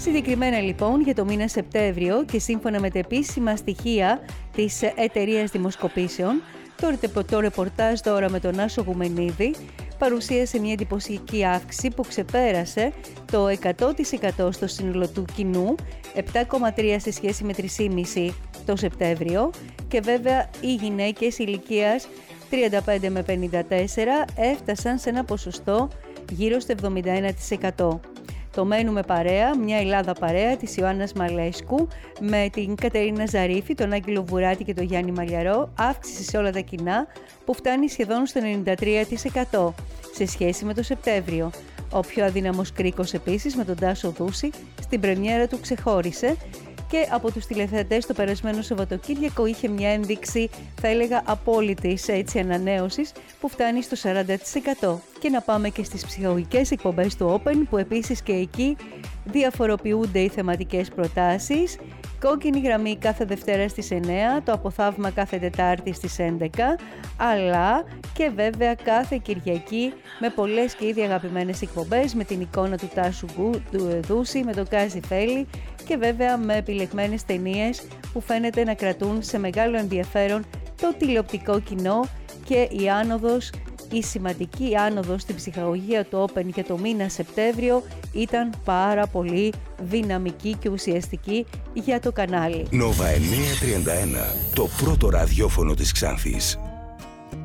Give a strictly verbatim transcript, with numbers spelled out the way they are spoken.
Συγκεκριμένα λοιπόν για το μήνα Σεπτέμβριο και σύμφωνα με τα επίσημα στοιχεία της εταιρείας δημοσκοπήσεων, το ρεπορτάζ τώρα με τον Άσο Γουμενίδη παρουσίασε μια εντυπωσιακή αύξηση που ξεπέρασε το εκατό τοις εκατό στο σύνολο του κοινού, επτά κόμμα τρία σε σχέση με τρία κόμμα πέντε το Σεπτέμβριο, και βέβαια οι γυναίκες ηλικίας τριάντα πέντε με πενήντα τέσσερα έφτασαν σε ένα ποσοστό γύρω στο εβδομήντα ένα τοις εκατό. Το Μένουμε Παρέα, μια Ελλάδα παρέα της Ιωάννας Μαλέσκου με την Κατερίνα Ζαρίφη, τον Άγγελο Βουράτη και τον Γιάννη Μαλιαρό, αύξηση σε όλα τα κοινά που φτάνει σχεδόν στο ενενήντα τρία τοις εκατό σε σχέση με το Σεπτέμβριο. Ο πιο αδύναμος κρίκος επίσης με τον Τάσο Δούση στην πρεμιέρα του ξεχώρισε και από τους τηλεθεατές το περασμένο Σαββατοκύριακο είχε μια ένδειξη, θα έλεγα, απόλυτης έτσι ανανέωσης που φτάνει στο σαράντα τοις εκατό. Και να πάμε και στις ψυχαγωγικές εκπομπές του Open, που επίσης και εκεί διαφοροποιούνται οι θεματικές προτάσεις. Κόκκινη γραμμή κάθε Δευτέρα στις εννέα, το Αποθαύμα κάθε Τετάρτη στις έντεκα, αλλά και βέβαια κάθε Κυριακή με πολλές και ήδη αγαπημένες εκπομπές, με την εικόνα του Τάσου Δούση, με τον Κάζι Φέλη και βέβαια με επιλεγμένες ταινίες που φαίνεται να κρατούν σε μεγάλο ενδιαφέρον το τηλεοπτικό κοινό, και η άνοδος, η σημαντική άνοδος στην ψυχαγωγία του Open για το μήνα Σεπτέμβριο ήταν πάρα πολύ δυναμική και ουσιαστική για το κανάλι. Nova εννιακόσια τριάντα ένα, το πρώτο ραδιόφωνο της Ξάνθης.